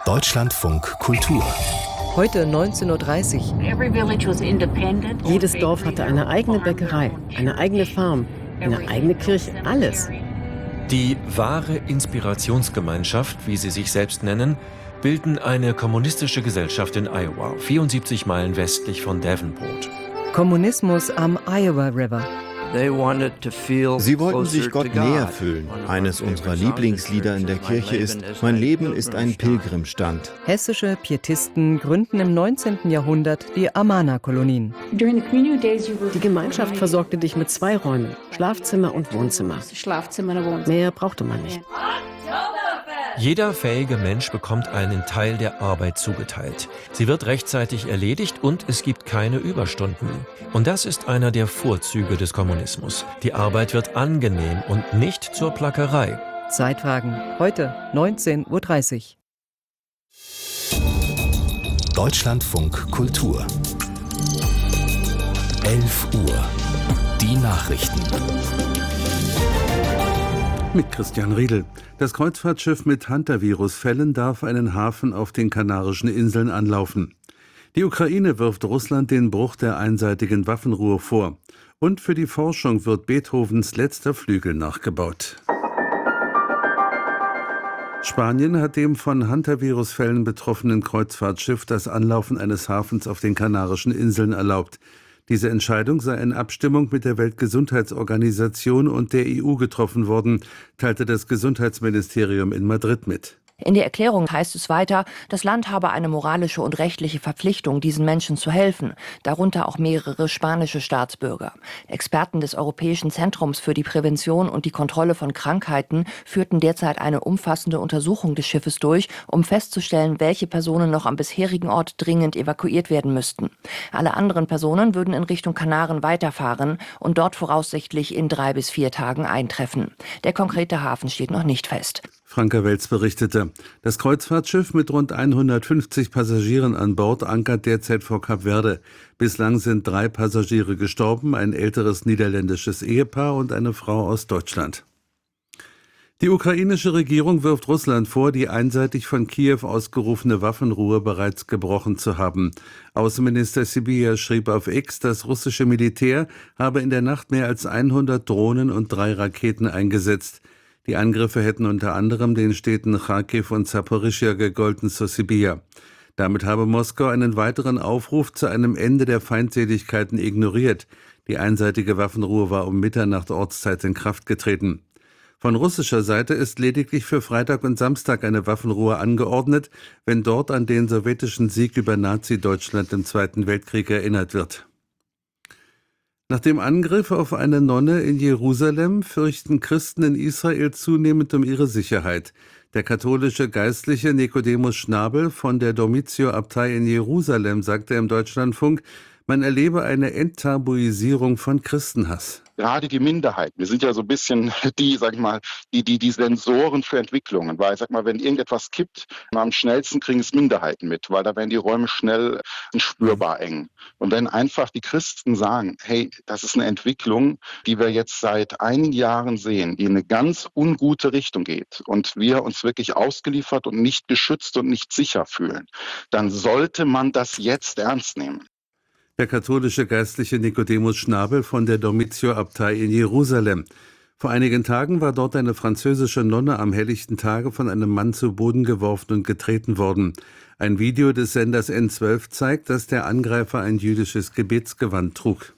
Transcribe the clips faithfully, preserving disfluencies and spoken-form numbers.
Deutschlandfunk Kultur. Heute neunzehn Uhr dreißig. Jedes Dorf hatte eine eigene Bäckerei, eine eigene Farm, eine eigene Kirche, alles. Die wahre Inspirationsgemeinschaft, wie sie sich selbst nennen, bilden eine kommunistische Gesellschaft in Iowa, vierundsiebzig Meilen westlich von Davenport. Kommunismus am Iowa River. Sie wollten sich Gott näher fühlen. Eines unserer Lieblingslieder in der Kirche ist »Mein Leben ist ein Pilgrimstand«. Hessische Pietisten gründen im neunzehnten Jahrhundert die Amana-Kolonien. Die Gemeinschaft versorgte dich mit zwei Räumen, Schlafzimmer und Wohnzimmer. Mehr brauchte man nicht. Jeder fähige Mensch bekommt einen Teil der Arbeit zugeteilt. Sie wird rechtzeitig erledigt und es gibt keine Überstunden. Und das ist einer der Vorzüge des Kommunismus. Die Arbeit wird angenehm und nicht zur Plackerei. Zeitfragen. Heute neunzehn Uhr dreißig. Deutschlandfunk Kultur. elf Uhr. Die Nachrichten. Mit Christian Riedel. Das Kreuzfahrtschiff mit Hantavirus-Fällen darf einen Hafen auf den Kanarischen Inseln anlaufen. Die Ukraine wirft Russland den Bruch der einseitigen Waffenruhe vor. Und für die Forschung wird Beethovens letzter Flügel nachgebaut. Spanien hat dem von Hantavirus-Fällen betroffenen Kreuzfahrtschiff das Anlaufen eines Hafens auf den Kanarischen Inseln erlaubt. Diese Entscheidung sei in Abstimmung mit der Weltgesundheitsorganisation und der E U getroffen worden, teilte das Gesundheitsministerium in Madrid mit. In der Erklärung heißt es weiter, das Land habe eine moralische und rechtliche Verpflichtung, diesen Menschen zu helfen, darunter auch mehrere spanische Staatsbürger. Experten des Europäischen Zentrums für die Prävention und die Kontrolle von Krankheiten führten derzeit eine umfassende Untersuchung des Schiffes durch, um festzustellen, welche Personen noch am bisherigen Ort dringend evakuiert werden müssten. Alle anderen Personen würden in Richtung Kanaren weiterfahren und dort voraussichtlich in drei bis vier Tagen eintreffen. Der konkrete Hafen steht noch nicht fest. Franka Welz berichtete, das Kreuzfahrtschiff mit rund hundertfünfzig Passagieren an Bord ankert derzeit vor Kap Verde. Bislang sind drei Passagiere gestorben, ein älteres niederländisches Ehepaar und eine Frau aus Deutschland. Die ukrainische Regierung wirft Russland vor, die einseitig von Kiew ausgerufene Waffenruhe bereits gebrochen zu haben. Außenminister Sybiha schrieb auf X, das russische Militär habe in der Nacht mehr als hundert Drohnen und drei Raketen eingesetzt. Die Angriffe hätten unter anderem den Städten Charkiw und Saporischschja gegolten, so Sybiha. Damit habe Moskau einen weiteren Aufruf zu einem Ende der Feindseligkeiten ignoriert. Die einseitige Waffenruhe war um Mitternacht Ortszeit in Kraft getreten. Von russischer Seite ist lediglich für Freitag und Samstag eine Waffenruhe angeordnet, wenn dort an den sowjetischen Sieg über Nazi-Deutschland im Zweiten Weltkrieg erinnert wird. Nach dem Angriff auf eine Nonne in Jerusalem fürchten Christen in Israel zunehmend um ihre Sicherheit. Der katholische Geistliche Nicodemus Schnabel von der Dormitio-Abtei in Jerusalem sagte im Deutschlandfunk, man erlebe eine Enttabuisierung von Christenhass. Gerade die Minderheiten, wir sind ja so ein bisschen die, sag ich mal, die, die, die Sensoren für Entwicklungen, weil, sag mal, wenn irgendetwas kippt, am schnellsten kriegen es Minderheiten mit, weil da werden die Räume schnell spürbar eng. Und wenn einfach die Christen sagen, hey, das ist eine Entwicklung, die wir jetzt seit einigen Jahren sehen, die in eine ganz ungute Richtung geht und wir uns wirklich ausgeliefert und nicht geschützt und nicht sicher fühlen, dann sollte man das jetzt ernst nehmen. Der katholische Geistliche Nicodemus Schnabel von der Dormitio-Abtei in Jerusalem. Vor einigen Tagen war dort eine französische Nonne am helllichten Tage von einem Mann zu Boden geworfen und getreten worden. Ein Video des Senders N zwölf zeigt, dass der Angreifer ein jüdisches Gebetsgewand trug.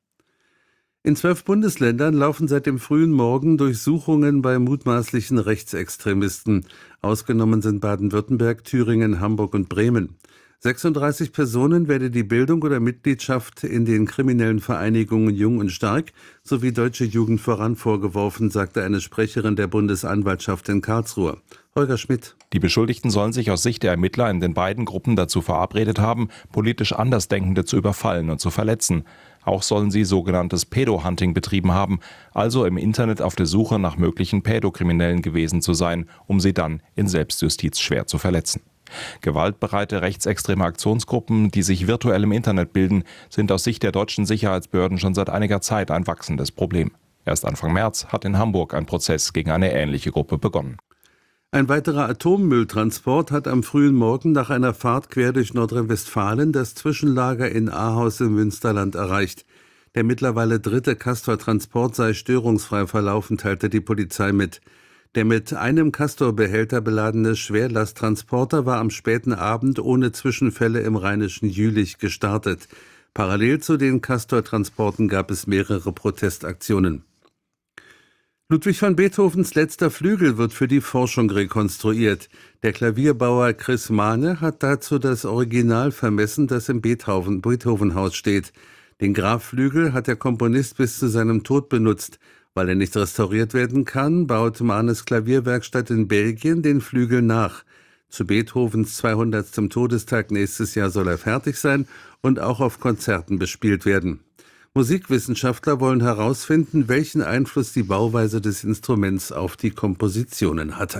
In zwölf Bundesländern laufen seit dem frühen Morgen Durchsuchungen bei mutmaßlichen Rechtsextremisten. Ausgenommen sind Baden-Württemberg, Thüringen, Hamburg und Bremen. sechsunddreißig Personen werde die Bildung oder Mitgliedschaft in den kriminellen Vereinigungen Jung und Stark sowie Deutsche Jugend voran vorgeworfen, sagte eine Sprecherin der Bundesanwaltschaft in Karlsruhe. Holger Schmidt. Die Beschuldigten sollen sich aus Sicht der Ermittler in den beiden Gruppen dazu verabredet haben, politisch Andersdenkende zu überfallen und zu verletzen. Auch sollen sie sogenanntes Pädo-Hunting betrieben haben, also im Internet auf der Suche nach möglichen Pädokriminellen gewesen zu sein, um sie dann in Selbstjustiz schwer zu verletzen. Gewaltbereite rechtsextreme Aktionsgruppen, die sich virtuell im Internet bilden, sind aus Sicht der deutschen Sicherheitsbehörden schon seit einiger Zeit ein wachsendes Problem. Erst Anfang März hat in Hamburg ein Prozess gegen eine ähnliche Gruppe begonnen. Ein weiterer Atommülltransport hat am frühen Morgen nach einer Fahrt quer durch Nordrhein-Westfalen das Zwischenlager in Ahaus im Münsterland erreicht. Der mittlerweile dritte Castor-Transport sei störungsfrei verlaufen, teilte die Polizei mit. Der mit einem Castor-Behälter beladene Schwerlasttransporter war am späten Abend ohne Zwischenfälle im rheinischen Jülich gestartet. Parallel zu den Castor-Transporten gab es mehrere Protestaktionen. Ludwig van Beethovens letzter Flügel wird für die Forschung rekonstruiert. Der Klavierbauer Chris Mahne hat dazu das Original vermessen, das im Beethoven- Beethovenhaus steht. Den Grafflügel hat der Komponist bis zu seinem Tod benutzt. Weil er nicht restauriert werden kann, baut Mahnes Klavierwerkstatt in Belgien den Flügel nach. Zu Beethovens zweihundertstem Todestag nächstes Jahr soll er fertig sein und auch auf Konzerten bespielt werden. Musikwissenschaftler wollen herausfinden, welchen Einfluss die Bauweise des Instruments auf die Kompositionen hatte.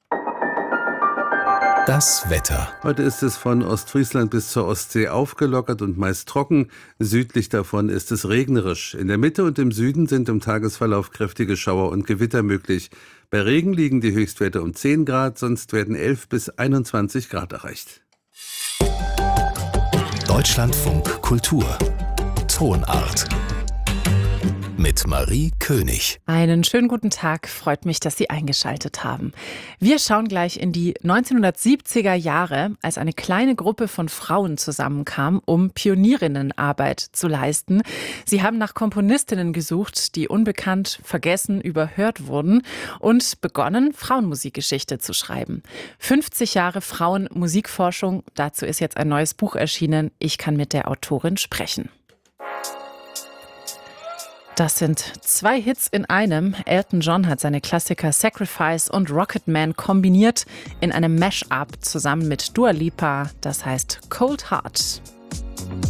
Das Wetter. Heute ist es von Ostfriesland bis zur Ostsee aufgelockert und meist trocken. Südlich davon ist es regnerisch. In der Mitte und im Süden sind im Tagesverlauf kräftige Schauer und Gewitter möglich. Bei Regen liegen die Höchstwerte um zehn Grad, sonst werden elf bis einundzwanzig Grad erreicht. Deutschlandfunk Kultur. Tonart. Mit Marie König. Einen schönen guten Tag, freut mich, dass Sie eingeschaltet haben. Wir schauen gleich in die neunzehnhundertsiebziger Jahre, als eine kleine Gruppe von Frauen zusammenkam, um Pionierinnenarbeit zu leisten. Sie haben nach Komponistinnen gesucht, die unbekannt, vergessen, überhört wurden und begonnen, Frauenmusikgeschichte zu schreiben. fünfzig Jahre Frauenmusikforschung, dazu ist jetzt ein neues Buch erschienen. Ich kann mit der Autorin sprechen. Das sind zwei Hits in einem. Elton John hat seine Klassiker Sacrifice und Rocketman kombiniert in einem Mash-up zusammen mit Dua Lipa, das heißt Cold Heart.